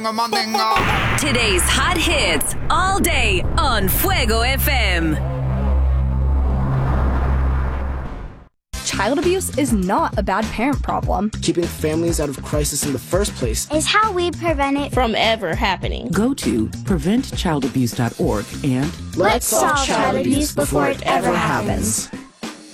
Today's hot hits all day on Fuego FM. Child abuse is not a bad parent problem. Keeping families out of crisis in the first place is how we prevent it from ever happening. Go to preventchildabuse.org and let's solve child abuse before it ever happens.